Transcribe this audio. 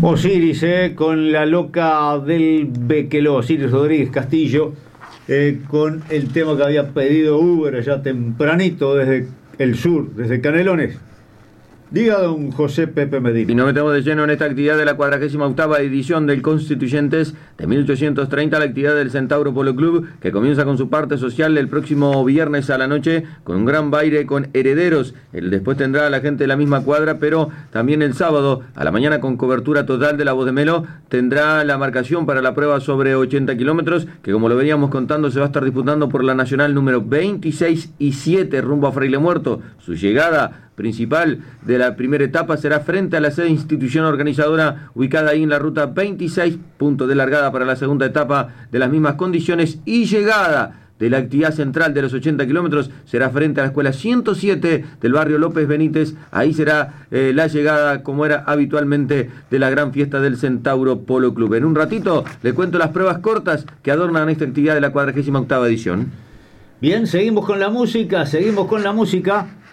Osiris, con la loca del Bequeló, Osiris Rodríguez Castillo, con el tema que había pedido Uber ya tempranito desde el sur, desde Canelones. Diga, don José Pepe Medina. Y nos metemos de lleno en esta actividad de la 48ª edición del Constituyentes de 1830, la actividad del Centauro Polo Club, que comienza con su parte social el próximo viernes a la noche, con un gran baile con herederos. Después tendrá a la gente de la misma cuadra, pero también el sábado a la mañana, con cobertura total de la Voz de Melo, tendrá la marcación para la prueba sobre 80 kilómetros, que como lo veníamos contando, se va a estar disputando por la nacional número 26 y 7 rumbo a Fraile Muerto. Su llegada principal de la primera etapa será frente a la sede institución organizadora ubicada ahí en la ruta 26, punto de largada para la segunda etapa de las mismas condiciones, y llegada de la actividad central de los 80 kilómetros será frente a la escuela 107 del barrio López Benítez. Ahí será la llegada, como era habitualmente, de la gran fiesta del Centauro Polo Club. En un ratito le cuento las pruebas cortas que adornan esta actividad de la 48ª edición. Bien, seguimos con la música.